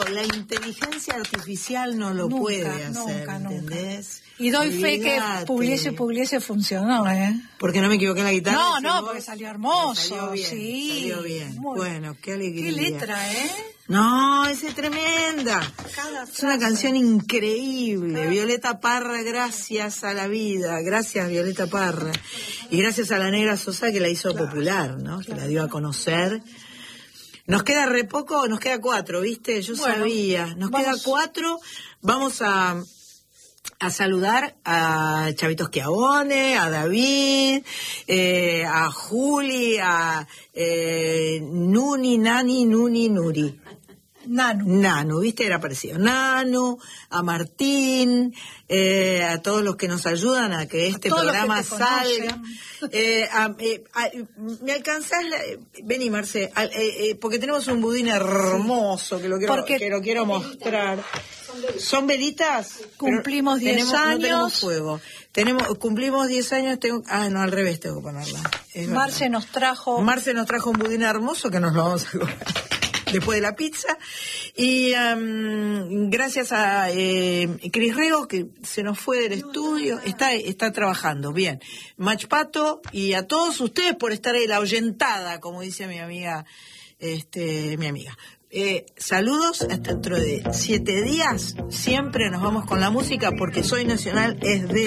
la inteligencia artificial no lo puede hacer, nunca. ¿entendés? Y doy fe que Pugliese funcionó, ¿eh? Porque no me equivoqué en la guitarra. No, porque salió hermoso. Salió bien, sí. salió bien. Bueno, qué alegría. Qué letra, ¿eh? No, esa es tremenda. Es una canción increíble. Violeta Parra, gracias a la vida. Gracias, Violeta Parra. Y gracias a la Negra Sosa que la hizo popular, ¿no? Que la dio a conocer. Nos queda re poco, nos queda 4, ¿viste? Yo sabía. Nos queda 4. Vamos a saludar a Chavito Schiavone, a David, a Juli, a Nuni, Nuri. Nanu, ¿viste? Era parecido. Nanu, a Martín, a todos los que nos ayudan a que este programa salga. ¿Me alcanzás? Vení, Marce, porque tenemos un budín hermoso que lo quiero mostrar. ¿Son velitas? Cumplimos 10 años. No tenemos fuego. Cumplimos 10 años. No, al revés tengo que ponerla. Marce nos trajo un budín hermoso que nos lo vamos a comer después de la pizza. Y gracias a Cris Rego, que se nos fue del estudio, está trabajando bien. Machpato, y a todos ustedes por estar ahí, la oyentada, como dice mi amiga. Saludos, hasta dentro de 7 días. Siempre nos vamos con la música, porque Soy Nacional es de